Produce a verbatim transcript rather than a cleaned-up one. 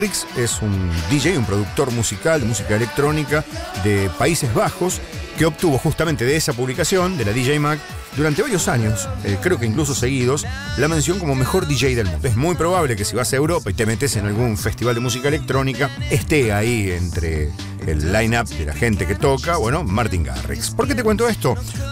Garrix es un D J, un productor musical de música electrónica de Países Bajos, que obtuvo justamente de esa publicación, de la D J Mag, durante varios años, eh, creo que incluso seguidos, la mención como mejor D J del mundo. Es muy probable que si vas a Europa y te metes en algún festival de música electrónica, esté ahí entre el line-up de la gente que toca, bueno, Martin Garrix. ¿Por qué te cuento esto?